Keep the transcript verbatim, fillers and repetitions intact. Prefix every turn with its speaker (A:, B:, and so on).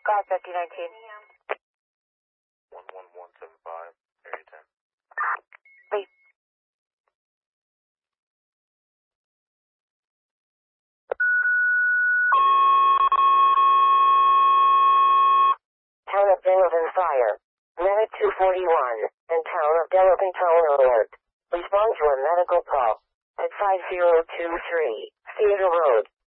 A: Kawasaki nineteen.
B: one one one seven five, area ten.
A: Please.
C: Town of Delavan Fire. Medic two forty-one, and Town of Delavan Town Alert. Respond to a medical call at five zero two three Theater Road.